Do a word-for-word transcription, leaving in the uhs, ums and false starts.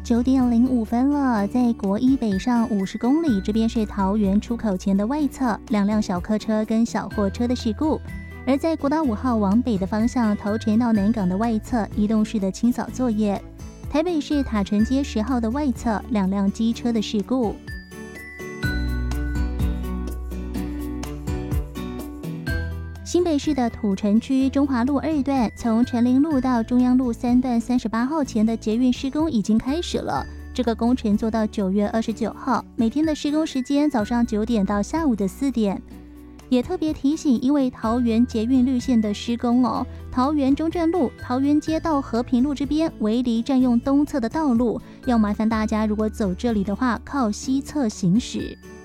九点零五分了，在国一北上五十公里，这边是桃园出口前的外侧，两辆小客车跟小货车的事故。而在国道五号往北的方向，头城到南港的外侧，移动式的清扫作业。台北市塔城街十号的外侧，两辆机车的事故。新北市的土城区中华路二段，从陈林路到中央路三段三十八号前的捷运施工已经开始了。这个工程做到九月二十九号，每天的施工时间早上九点到下午的四点。也特别提醒，因为桃园捷运绿线的施工哦，桃园中正路、桃园街到和平路这边围篱占用东侧的道路，要麻烦大家如果走这里的话，靠西侧行驶。